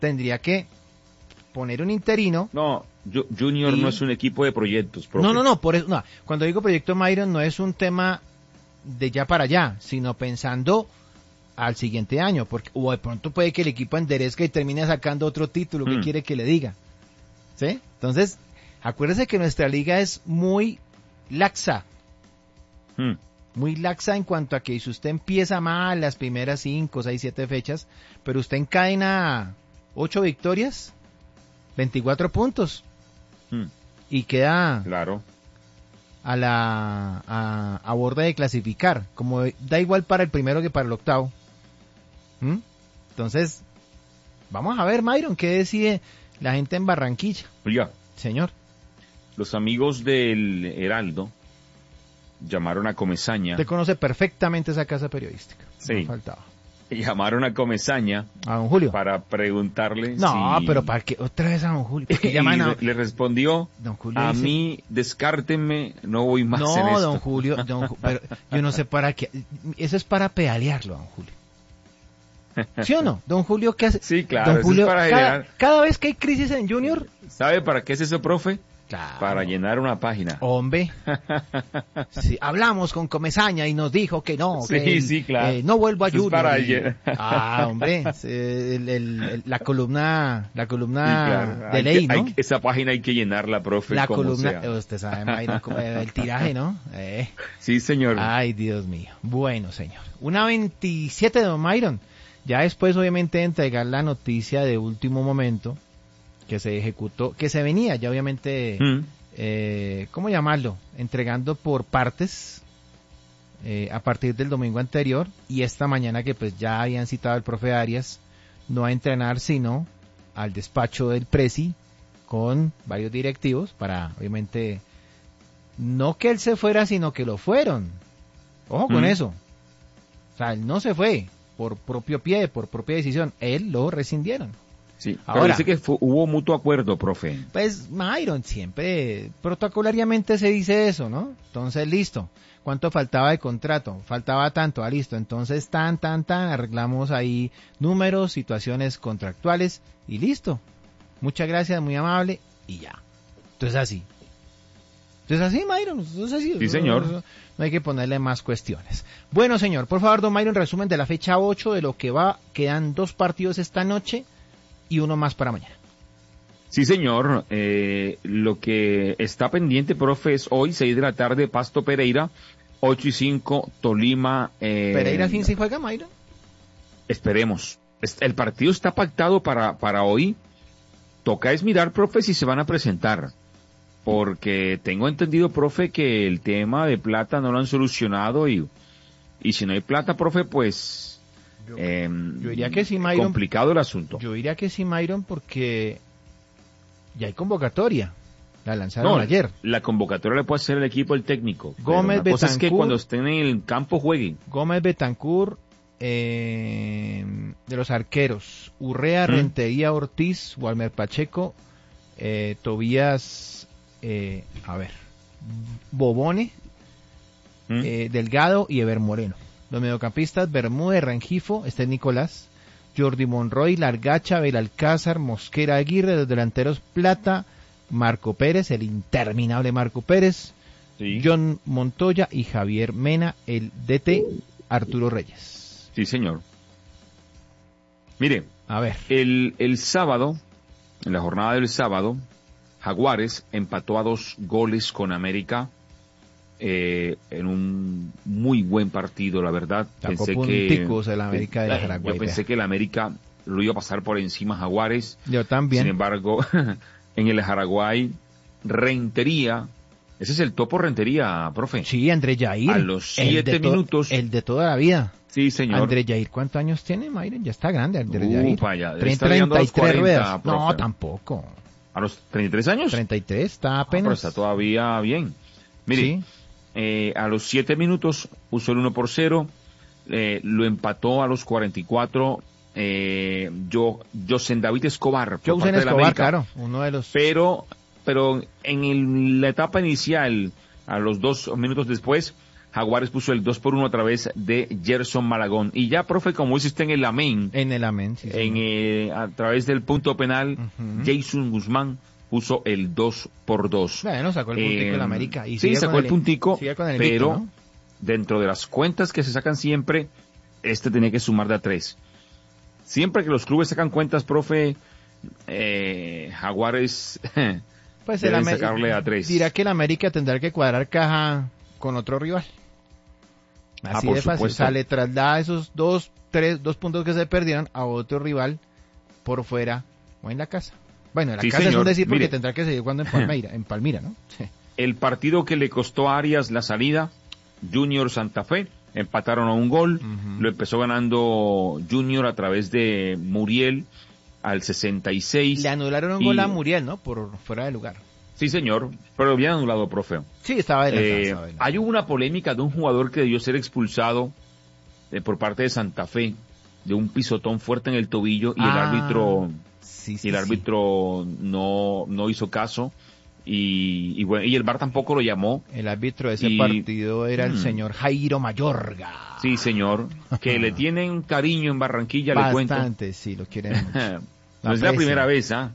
tendría que poner un interino. No, Junior no es un equipo de proyectos, profe. No, por eso, no. Cuando digo proyecto Myron no es un tema de ya para allá, sino pensando al siguiente año, porque o de pronto puede que el equipo enderezca y termine sacando otro título. ¿Qué quiere que le diga? ¿Sí? Entonces, acuérdese que nuestra liga es muy laxa. Muy laxa en cuanto a que si usted empieza mal las primeras 5, 6, 7 fechas, pero usted encadena 8 victorias, 24 puntos y queda claro a borde de clasificar, como da igual para el primero que para el octavo. Entonces, vamos a ver, Myron, qué decide la gente en Barranquilla. Oiga, señor, los amigos del Heraldo llamaron a Comesaña. Usted conoce perfectamente esa casa periodística. Sí. No faltaba. Llamaron a Comesaña. A don Julio. Para preguntarle no, si... pero ¿para qué? Otra vez a don Julio. Le respondió, don Julio a dice... mí, descártenme, no voy más en esto. No, don Julio, pero yo no sé para qué. Eso es para pedalearlo, don Julio. ¿Sí o no? Don Julio, ¿qué hace? Sí, claro, don Julio, eso es para generar... cada vez que hay crisis en Junior... ¿Sabe para qué es eso, profe? Claro. Para llenar una página. Hombre, sí, hablamos con Comesaña y nos dijo que no, sí, claro. No vuelvo a Eso Junior. Es para hombre, la columna sí, claro. De ley, ¿no? Esa página hay que llenarla, profe. La como columna, sea. Usted sabe, Mayra, el tiraje, ¿no? Sí, señor. Ay, Dios mío. Bueno, señor. 1:27 de don Myron. Ya después, obviamente, de entregar la noticia de último momento, que se ejecutó, que se venía ya obviamente, ¿cómo llamarlo? Entregando por partes a partir del domingo anterior, y esta mañana que pues ya habían citado al profe Arias, no a entrenar sino al despacho del Presi con varios directivos para obviamente no que él se fuera sino que lo fueron. Ojo con eso. O sea, él no se fue por propio pie, por propia decisión, él lo rescindieron. Sí, ahora dice que hubo mutuo acuerdo, profe. Pues, Myron, siempre protocolariamente se dice eso, ¿no? Entonces, listo. ¿Cuánto faltaba de contrato? Faltaba tanto, listo. Entonces, arreglamos ahí números, situaciones contractuales y listo. Muchas gracias, muy amable y ya. Entonces, así. Myron. Entonces, así. Sí, señor. No hay que ponerle más cuestiones. Bueno, señor, por favor, don Myron, resumen de la fecha 8 de lo que va. Quedan 2 partidos esta noche y uno más para mañana. Sí, señor. Lo que está pendiente, profe, es hoy, 6 de la tarde, Pasto Pereira, 8:05, Tolima. ¿Pereira al fin se juega, Mayra? Esperemos. El partido está pactado para hoy. Toca es mirar, profe, si se van a presentar. Porque tengo entendido, profe, que el tema de plata no lo han solucionado y si no hay plata, profe, pues... Yo diría que sí, Myron. Complicado el asunto. Yo diría que sí, Myron, porque ya hay convocatoria. La lanzaron ayer. La convocatoria le puede hacer el equipo, el técnico. Gómez, la cosa es que cuando estén en el campo jueguen. Gómez, Betancourt, de los arqueros, Urrea, Rentería, Ortiz, Walmer Pacheco, Tobías, Bobone, Delgado y Ever Moreno. Los mediocampistas, Bermúdez, Rengifo, Nicolás, Jordi Monroy, Largacha, Belalcázar, Mosquera, Aguirre, los delanteros Plata, Marco Pérez, el interminable Marco Pérez, sí. John Montoya y Javier Mena, el DT Arturo Reyes. Sí, señor. Mire, a ver. El sábado, en la jornada del sábado, Jaguares empató a 2 goles con América. En un muy buen partido, la verdad. Pensé que el América de la Jaraguay. Yo pensé que el América lo iba a pasar por encima Jaguares. Yo también. Sin embargo, en el Jaraguay, Rentería, ese es el topo Rentería, profe. Sí, André Yair. A los 7 minutos. El de toda la vida. Sí, señor. André Yair, ¿cuántos años tiene, Mayren? Ya está grande, André Yair. 33 ruedas. No, tampoco. ¿A los 33 años? 33, está apenas. Pero está todavía bien. Mire. Sí. A los 7 minutos usó el 1-0, lo empató a los 44 José David Escobar. José Escobar, claro, uno de los... Pero en la etapa inicial, a los 2 minutos después, Jaguares puso el 2-1 a través de Gerson Malagón. Y ya, profe, como dice usted en el amén. En el amén, sí. A través del punto penal, Jason Guzmán puso el 2-2. Bueno, sacó el puntico el América. Y sí, sacó el puntico, pero ¿no? Dentro de las cuentas que se sacan siempre, tenía que sumar de a 3. Siempre que los clubes sacan cuentas, profe, Jaguares pues deben sacarle a 3. Dirá que el América tendrá que cuadrar caja con otro rival. Así de fácil. Supuesto. O sea, le traslada esos 2 puntos que se perdieron a otro rival por fuera o en la casa. Bueno, en la casa señor. Es un decir porque tendrá que seguir jugando en Palmira, ¿no? Sí. El partido que le costó a Arias la salida, Junior Santa Fe, empataron a un gol, lo empezó ganando Junior a través de Muriel al 66. Le anularon un gol a Muriel, ¿no? Por fuera de lugar. Sí, señor, pero lo habían anulado, profe. Sí, estaba adelantado. Hay una polémica de un jugador que debió ser expulsado por parte de Santa Fe, de un pisotón fuerte en el tobillo, y el árbitro no hizo caso, y bueno, y el VAR tampoco lo llamó. El árbitro de ese partido era el señor Jairo Mayorga. Sí, señor, que le tienen cariño en Barranquilla, le cuento. Bastante, sí, lo quieren mucho. No es la primera vez, ¿ah?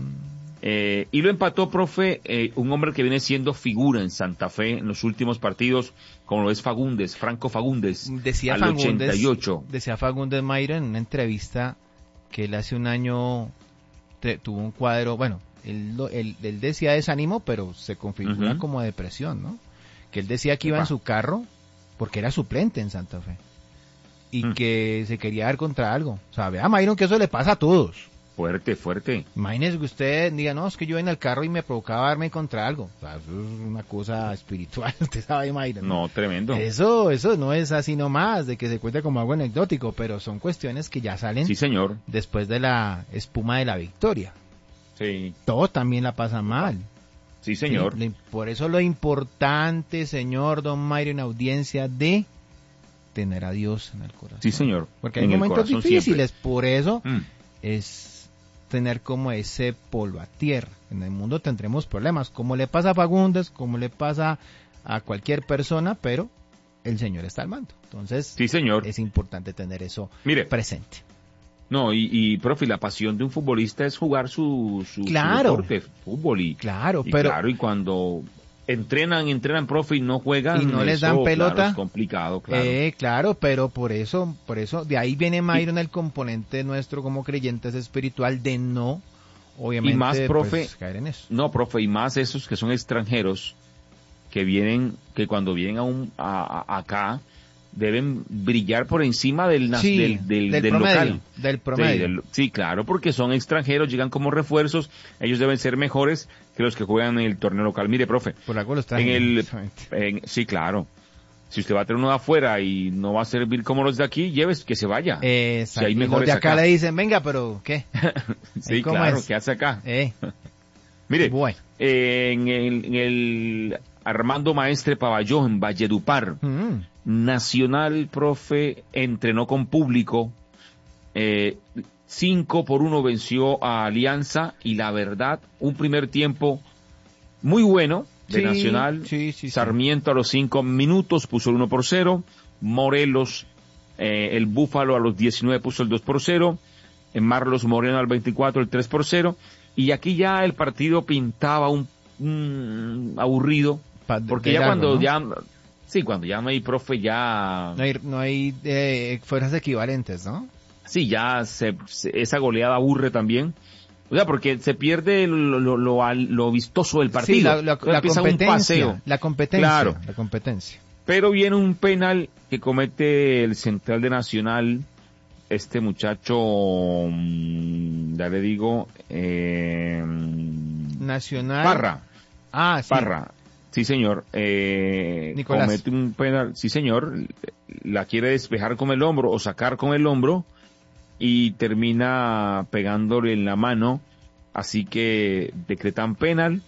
Y lo empató, profe, un hombre que viene siendo figura en Santa Fe en los últimos partidos, como lo es Fagundes, Franco Fagundes, decía al Fagundes, 88. Decía Fagundes Mayra en una entrevista que él hace un año tuvo un cuadro, bueno, él decía desánimo, pero se configura como depresión, ¿no? Que él decía que iba en su carro porque era suplente en Santa Fe y que se quería dar contra algo. O sea, vea, Mayron, que eso le pasa a todos. Fuerte. Imagínese que usted diga, no, es que yo en el carro y me provocaba darme contra algo. O sea, eso es una cosa espiritual, usted sabe, Mayron. No, tremendo. Eso no es así nomás, de que se cuente como algo anecdótico, pero son cuestiones que ya salen sí, señor. Después de la espuma de la victoria. Sí. Todo también la pasa mal. Sí, señor. Sí, por eso lo importante, señor Don Mayron, audiencia, de tener a Dios en el corazón. Sí, señor. Porque hay momentos difíciles, siempre. Por eso es tener como ese polvo a tierra. En el mundo tendremos problemas, como le pasa a Fagundes, como le pasa a cualquier persona, pero el Señor está al mando. Entonces, sí, señor. Es importante tener eso presente. No, y profe, la pasión de un futbolista es jugar su deporte, fútbol. Y cuando entrenan, profe, y no juegan. Y no les dan pelota. Claro, es complicado, claro. Claro, pero por eso, de ahí viene Mayron, el componente nuestro como creyentes espiritual de no, obviamente, y más, profe, pues, caer en eso. No, profe, y más esos que son extranjeros, que cuando vienen acá, deben brillar por encima del promedio, local. Del promedio. Sí, claro, porque son extranjeros, llegan como refuerzos, ellos deben ser mejores que los que juegan en el torneo local. Mire, profe, por algo los traen. Sí, claro. Si usted va a tener uno de afuera y no va a servir como los de aquí, lleves que se vaya. Si hay mejores los de acá le dicen, venga, pero ¿qué? Sí, claro, ¿qué hace acá? Mire, bueno. En el Armando Maestre Pavalló, en Valledupar, Nacional, profe, entrenó con público, 5-1 venció a Alianza, y la verdad, un primer tiempo muy bueno de Nacional. Sarmiento a los 5 minutos puso el 1-0, Morelos, el Búfalo a los 19 puso el 2-0, Marlos Moreno al 24 el 3-0, y aquí ya el partido pintaba un aburrido, porque ya cuando ya no hay, profe, ya no hay fuerzas equivalentes, ¿no? Sí, ya esa goleada aburre también. O sea, porque se pierde lo vistoso del partido. Sí, la competencia. Un paseo. La competencia. Claro. La competencia. Pero viene un penal que comete el central de Nacional, este muchacho, ya le digo, Nacional. Parra. Sí. Parra. Sí, señor. Nicolás. Comete un penal. Sí, señor. La quiere despejar con el hombro o sacar con el hombro y termina pegándole en la mano. Así que decretan penal.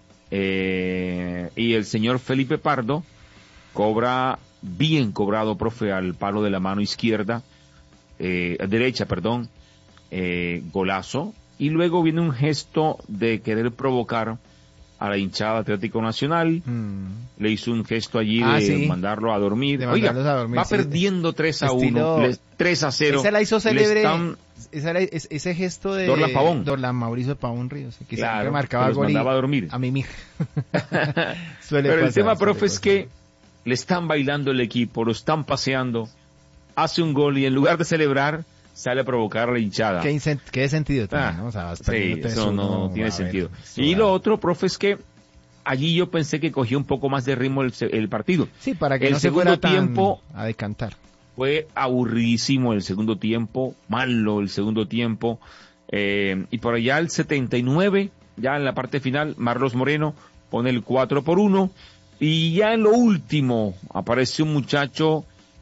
Y el señor Felipe Pardo cobra bien cobrado, profe, al palo de la mano izquierda, derecha, perdón, golazo. Y luego viene un gesto de querer provocar a la hinchada Atlético Nacional, le hizo un gesto allí de mandarlo a dormir. Oiga, va perdiendo 3-1, 3-0. Esa la hizo célebre, ese gesto de Dorlan Mauricio Pavón Ríos, que claro, siempre marcaba los mandaba a dormir. A mí Pero el tema, profe, es que le están bailando el equipo, lo están paseando, hace un gol y en lugar de celebrar, sale a provocar a la hinchada. ¿Qué sentido tiene, ¿no? O sea, sí, eso no tiene sentido. Y lo otro, profe, es que allí yo pensé que cogía un poco más de ritmo el partido. Sí, para que no se fuera a decantar. Fue aburridísimo el segundo tiempo, malo el segundo tiempo. Y por allá el 79, ya en la parte final, Marlos Moreno pone el 4-1. Y ya en lo último aparece un muchacho...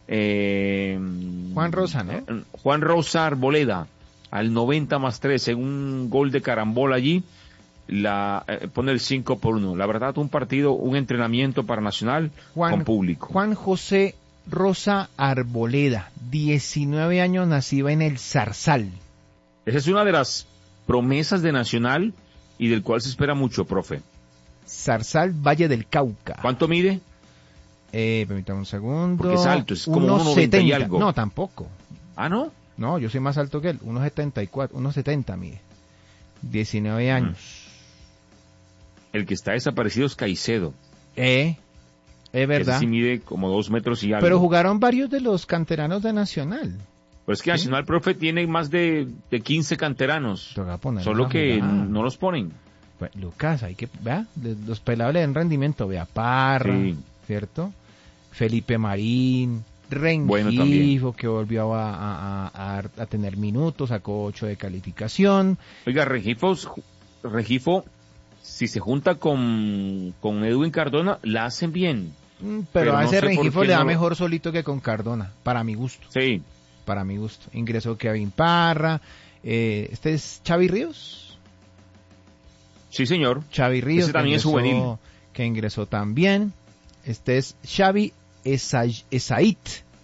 Juan Rosa, ¿no? Juan Rosa Arboleda, al 90+3, en un gol de carambola allí, pone el 5-1. La verdad, un partido, un entrenamiento para Nacional con público. Juan José Rosa Arboleda, 19 años, nacido en el Zarzal. Esa es una de las promesas de Nacional y del cual se espera mucho, profe. Zarzal, Valle del Cauca. ¿Cuánto mide? Permítame un segundo. Porque es alto, es como 1,90 y algo. No, tampoco. ¿Ah, no? No, yo soy más alto que él, 1,74, 1,70 mide. 19 años. El que está desaparecido es Caicedo. Es verdad. Ese sí mide como 2 metros y algo. Pero jugaron varios de los canteranos de Nacional. Pues es que Nacional, profe, tiene más de 15 canteranos. Solo que no los ponen. Pues, Lucas, hay que, vea, los pelados le den rendimiento, vea, Parra, sí, ¿cierto? Felipe Marín, Rengifo, que volvió a tener minutos, sacó 8 de calificación. Oiga, Rengifo, si se junta con Edwin Cardona, la hacen bien. Pero a ese Rengifo le da mejor solito que con Cardona, para mi gusto. Sí. Para mi gusto. Ingresó Kevin Parra, ¿este es Xavi Ríos? Sí, señor. Xavi Ríos. Ese también es juvenil. Que ingresó también. Este es Xavi Esait.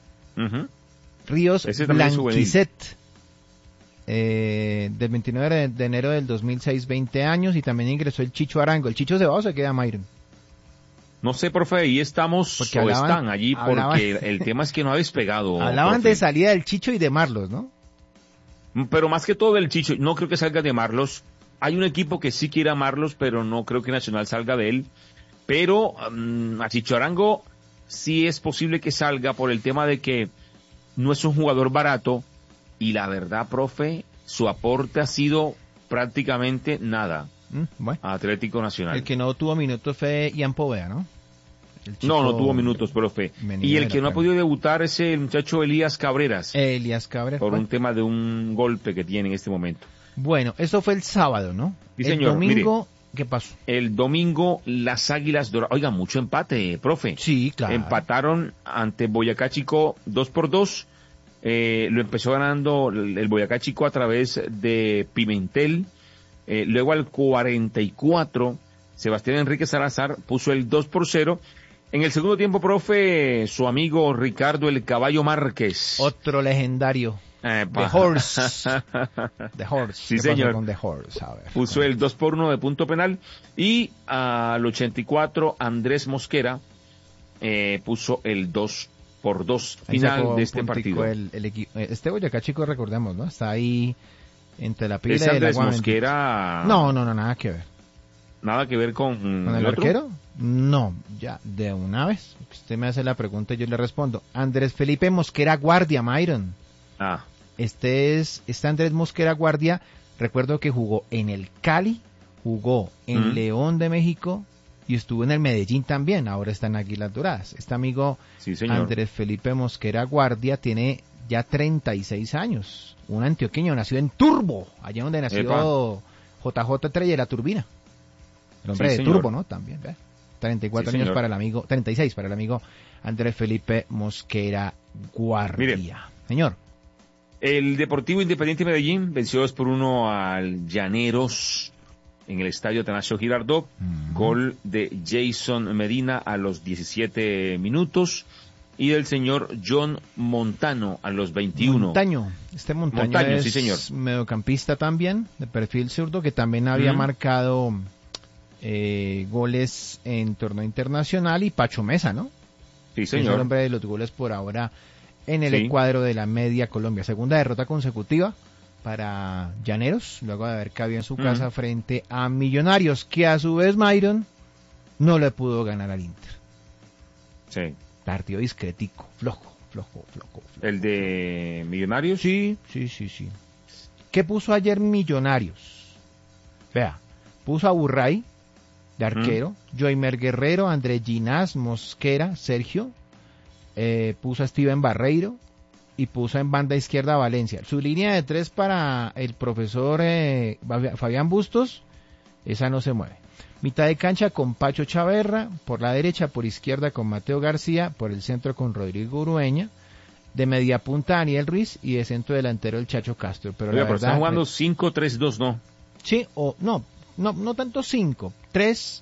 Ríos Blanquicet. Del 29 de enero del 2006, 20 años. Y también ingresó el Chicho Arango. ¿El Chicho se va o se queda, Myron? No sé, profe, ahí estamos porque están allí porque el tema es que no ha despegado. Hablaban profe. De salida del Chicho y de Marlos, ¿no? Pero más que todo del Chicho, no creo que salga de Marlos. Hay un equipo que sí quiere a Marlos, pero no creo que Nacional salga de él. Pero a Chicho Arango sí es posible que salga por el tema de que no es un jugador barato y la verdad, profe, su aporte ha sido prácticamente nada a Atlético Nacional. El que no tuvo minutos fue Ian Poveda, ¿no? No tuvo minutos, profe. Y el que no ha podido debutar es el muchacho Elías Cabreras. Por un tema de un golpe que tiene en este momento. Bueno, eso fue el sábado, ¿no? Sí, señor. El domingo, mire, ¿qué pasó? El domingo, las Águilas Doradas. Oiga, mucho empate, profe. Sí, claro. Empataron ante Boyacá Chico 2-2. Lo empezó ganando el Boyacá Chico a través de Pimentel. Luego al 44, Sebastián Enrique Salazar puso el 2-0. En el segundo tiempo, profe, su amigo Ricardo el Caballo Márquez. Otro legendario. The Horse. The Horse. Sí, señor. Con The Horse? A ver, puso el 2-1 de punto penal. Y al 84, Andrés Mosquera puso el 2-2 final de este partido. Este Boyacá Chico, recordemos, ¿no? Está ahí entre la pila y el Andrés agua. Mosquera. No, nada que ver. ¿Nada que ver con el arquero? No, ya, de una vez. Usted me hace la pregunta y yo le respondo. Andrés Felipe Mosquera Guardia, Myron. Este Andrés Mosquera Guardia, recuerdo que jugó en el Cali, jugó en León de México y estuvo en el Medellín también, ahora está en Águilas Doradas. Este amigo Andrés Felipe Mosquera Guardia tiene ya 36 años, un antioqueño, nació en Turbo, allá donde nació JJ Trella, la turbina. El hombre de Turbo, ¿no? También, ¿ve? 34 años para el amigo, 36 para el amigo Andrés Felipe Mosquera Guardia. Mire, señor. El Deportivo Independiente Medellín venció 2-1 al Llaneros en el estadio Atanasio Girardot. Gol de Jason Medina a los 17 minutos y del señor John Montano a los 21. Montaño es sí, señor. Mediocampista también, de perfil zurdo, que también había marcado goles en torneo internacional, y Pacho Mesa, ¿no? Sí, Es el señor. hombre de los goles por ahora en el cuadro de la Media Colombia. Segunda derrota consecutiva para Llaneros, luego de haber caído en su casa frente a Millonarios, que a su vez Myron no le pudo ganar al Inter. Sí. Partido discretico, flojo. ¿El de Millonarios? Sí. ¿Qué puso ayer Millonarios? Vea, puso a Burray de arquero, Joimer Guerrero, Andrés Ginás, Mosquera, Sergio, puso a Steven Barreiro y puso en banda izquierda a Valencia. Su línea de 3 para el profesor Fabián Bustos, esa no se mueve. Mitad de cancha con Pacho Chaverra, por la derecha, por izquierda con Mateo García, por el centro con Rodrigo Urueña, de media punta Daniel Ruiz y de centro delantero el Chacho Castro. Pero Oiga, la verdad, están jugando 5-3-2, ¿no? Sí, o no tanto 5, 3,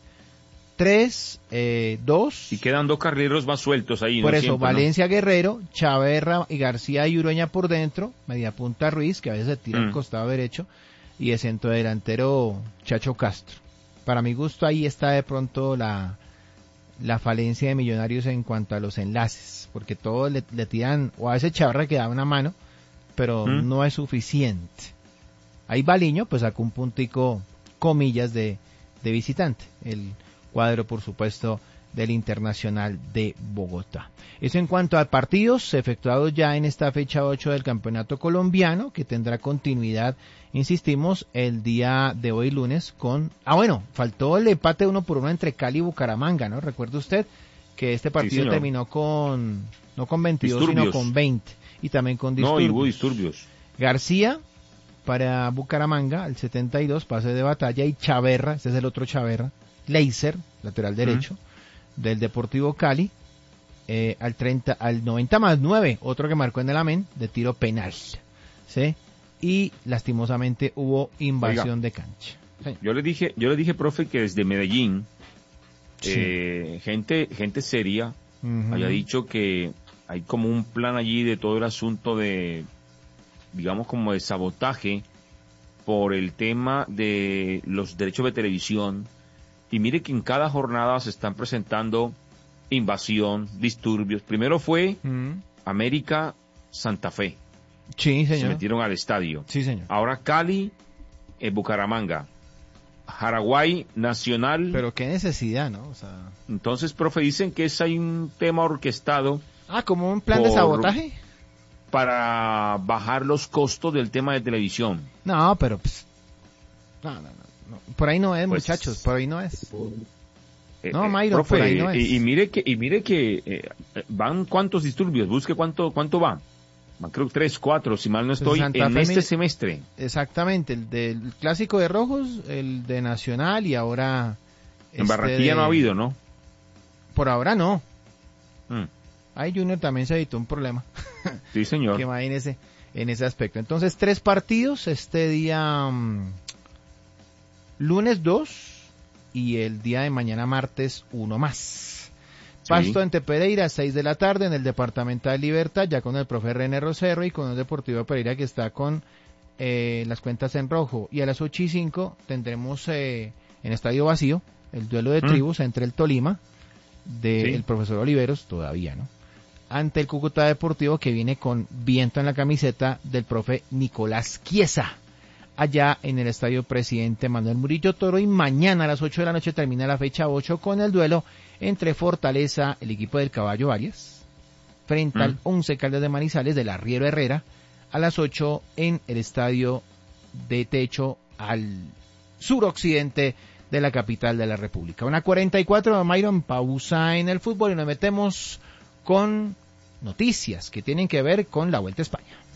2. Y quedan 2 carrileros más sueltos ahí. Por ¿no? eso, Siento, Valencia, ¿no? Guerrero, Chaverra y García y Urueña por dentro, media punta Ruiz, que a veces se tira al costado derecho, y de centro delantero Chacho Castro. Para mi gusto ahí está de pronto la falencia de Millonarios en cuanto a los enlaces, porque todos le tiran, o a veces Chaverra que da una mano, pero no es suficiente. Ahí Baliño pues sacó un puntico, comillas, de visitante, el cuadro por supuesto del Internacional de Bogotá. Eso en cuanto a partidos efectuados ya en esta fecha 8 del Campeonato Colombiano, que tendrá continuidad, insistimos, el día de hoy lunes con... faltó el empate 1-1 entre Cali y Bucaramanga, ¿no? Recuerde usted que este partido terminó con, no con 22, disturbios, sino con 20, y también con disturbios. No, hubo disturbios. García para Bucaramanga, al 72, pase de batalla, y Chaverra, este es el otro Chaverra, Leiser, lateral derecho, del Deportivo Cali, al 90 más 9, otro que marcó en el amén, de tiro penal, ¿sí? Y lastimosamente hubo invasión de cancha. Sí. Yo le dije, profe, que desde Medellín, gente seria, haya dicho que hay como un plan allí de todo el asunto de, digamos, como de sabotaje por el tema de los derechos de televisión. Y mire que en cada jornada se están presentando invasión, disturbios. Primero fue América Santa Fe. Sí, señor. Se metieron al estadio. Sí, señor. Ahora Cali, Bucaramanga, Jaraguay, Nacional. Pero qué necesidad, ¿no? O sea... Entonces, profe, dicen que hay un tema orquestado. ¿Como un plan de sabotaje? Para bajar los costos del tema de televisión. No, pero... No. Por ahí no es, pues, muchachos, por ahí no es. No, Mayron, profe, por ahí no es. Y mire que van cuántos disturbios, busque cuánto va. Creo 3, 4, si mal no estoy, en este semestre. Exactamente, el del Clásico de Rojos, el de Nacional y ahora... En Barranquilla no ha habido, ¿no? Por ahora no. Ahí Junior también se evitó un problema. Sí, señor. Que va en ese aspecto. Entonces, 3 partidos este día... lunes 2 y el día de mañana martes 1 más. Pasto ante Pereira, 6 de la tarde en el Departamental Libertad, ya con el profe René Rosero y con el Deportivo Pereira que está con las cuentas en rojo. Y a las 8:05 tendremos en estadio vacío el duelo de tribus entre el Tolima del profesor Oliveros, todavía, ¿no? Ante el Cúcuta Deportivo, que viene con viento en la camiseta del profe Nicolás Chiesa, allá en el Estadio Presidente Manuel Murillo Toro. Y mañana a las 8 de la noche termina la fecha 8 con el duelo entre Fortaleza, el equipo del Caballo Arias, frente al 11 Caldas de Manizales del Arriero Herrera, a las 8 en el Estadio de Techo al suroccidente de la capital de la República. 1:44, Myron, pausa en el fútbol y nos metemos con noticias que tienen que ver con la Vuelta a España.